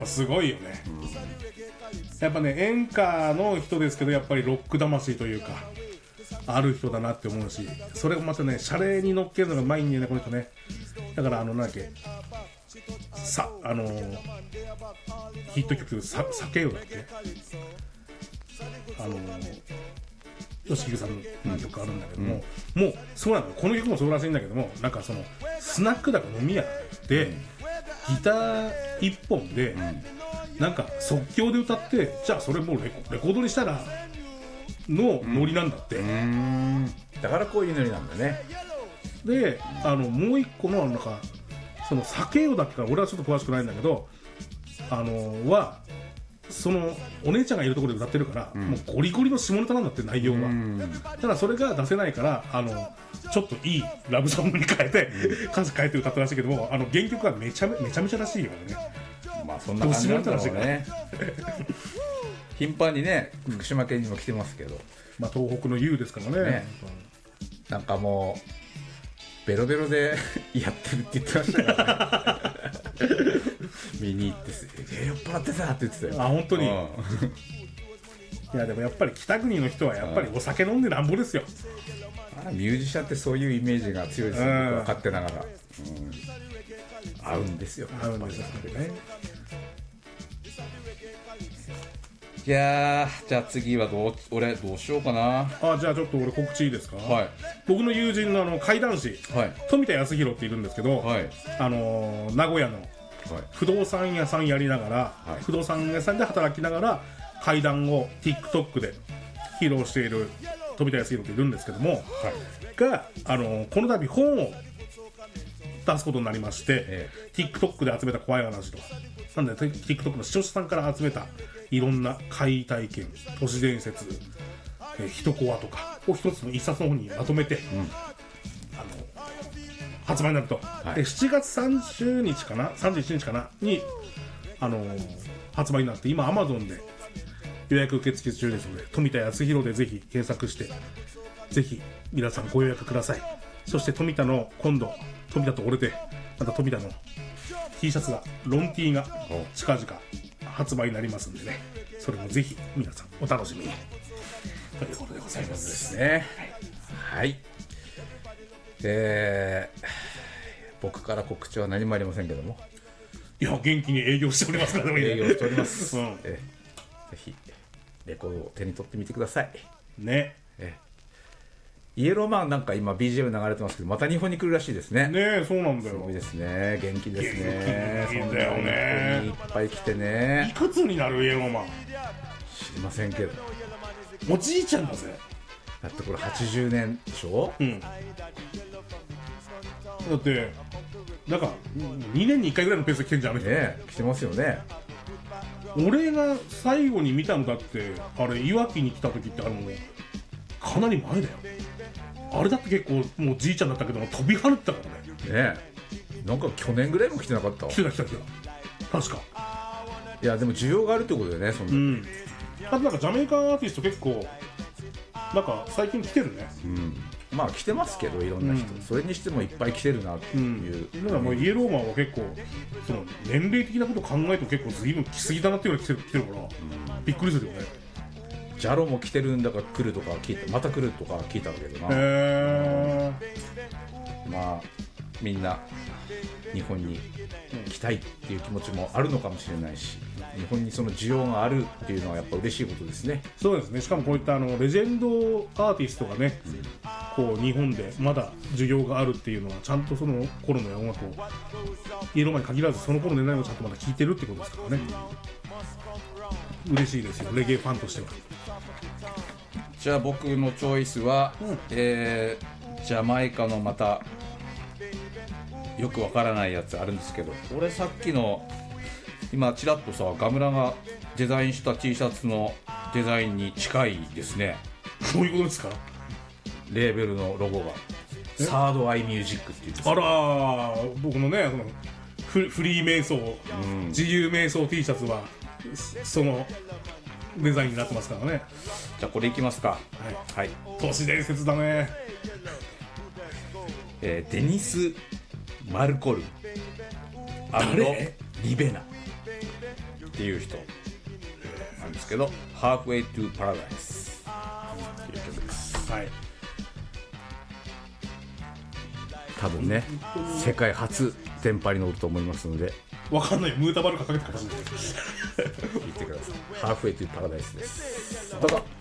すごいよね、やっぱね演歌の人ですけどやっぱりロック魂というかある人だなって思うし、それをまたねシャレに乗っけるのがうまいんだよねこの人ね。だからなんだっけヒット曲酒よだっけ、吉木さんの曲あるんだけども、もうそうなの、この曲もそうらしいんだけども、なんかそのスナックだか飲み屋で、ギター一本で、なんか即興で歌って、じゃあそれもうレコードにしたらのノリなんだって、 だからこういうノリなんだね。 でもう一個のなんかその酒よだっけか、俺はちょっと詳しくないんだけどはそのお姉ちゃんがいるところで歌ってるから、もうゴリゴリの下ネタなんだって内容は。ただそれが出せないからちょっといいラブソングに変えて、歌詞変えて歌ったらしいけども、原曲はめちゃめちゃらしいよね。 まあそんな感じなんだろうね。頻繁にね福島県にも来てますけど、 まあ東北の優ですからね。 なんかもうベロベロでやってるって言ってましたからね。見に行って酔っ払ってさって言ってたよ。 あ、本当に。いやでもやっぱり北国の人はやっぱりお酒飲んでなんぼですよ。 ミュージシャンってそういうイメージが強いですよ、僕分かってながら。合うんですよ。 合うんですよね。 いやじゃあ次は俺どうしようかな。 じゃあちょっと俺告知いいですか。 はい。 僕の友人の怪談師、富田康弘っているんですけど、名古屋の不動産屋さんやりながら、不動産屋さんで働きながら怪談を TikTok で披露している富田康弘っているんですけども、がこの度本を出すことになりまして、TikTok で集めた怖い話とかなんで TikTok の視聴者さんから集めたいろんな怪体験、都市伝説、人コアとかを一つの一冊の本にまとめて、発売になると、で7月30日かな31日かなに、発売になって、今 Amazon で予約受付中ですので、富田康弘でぜひ検索してぜひ皆さんご予約ください。そして富田の今度富田と俺でまた富田の T シャツがロン T が近々発売になりますんでね、それもぜひ皆さんお楽しみにということでございますですね。 はい、僕から告知は何もありませんけども、 いや元気に営業しておりますから、 営業しております、ぜひレコードを手に取ってみてくださいね。 イエローマンなんか今 BGM 流れてますけど、また日本に来るらしいですね。 ね、そうなんだよ。 すごいですね、元気ですね。 元気だよね。 そんなにいっぱい来てね。 いくつになるイエローマン知りませんけど、 おじいちゃんだぜ。 だってこれ80年でしょ。 だってなんか2年に1回ぐらいのペースで来てんじゃんね。来てますよね。 俺が最後に見たのだってあれいわきに来た時ってかなり前だよ。あれだって結構もうじいちゃんだったけども飛び跳ねてたからね。 なんか去年ぐらいも来てなかった。 来てた確か。 いやでも需要があるってことだよね、そんな。 あとなんかジャメイカンアーティスト結構なんか最近来てるね。 まあ来てますけどいろんな人、それにしてもいっぱい来てるなっていう。 だからもうイエローマンは結構その年齢的なことを考えると結構随分来すぎだなっていうのが来てるから、びっくりするよね。 ジャロも来てるんだから来るとか聞いた、また来るとか聞いたんだけどな。まあみんな日本に来たいっていう気持ちもあるのかもしれないし、日本にその需要があるっていうのはやっぱ嬉しいことですね。 そうですね。しかもこういったレジェンドアーティストがね、こう日本でまだ需要があるっていうのはちゃんとその頃の音楽をイエローマンに限らずその頃の年代をちゃんとまだ聴いてるってことですからね。嬉しいですよ、レゲエファンとしては。 じゃあ僕のチョイスは、ジャマイカのまたよくわからないやつあるんですけど、俺さっきの今ちらっとさガムラがデザインした T シャツのデザインに近いですね。 どういうことですか。 レーベルのロゴがサードアイミュージックっていうんです。 あら僕のねフリー瞑想、自由瞑想 T シャツはそのデザインになってますからね。 じゃあこれいきますか。はい、 都市伝説だね。 デニス・マルコルン&リベナ。 っていう人なんですけど、Halfway to Paradise っていう曲です。はい。多分ね、世界初電波に乗ると思いますので、 わかんないよ、ムータバルかかけてかもしれない。 言ってください。Halfway to Paradise です。どうぞ。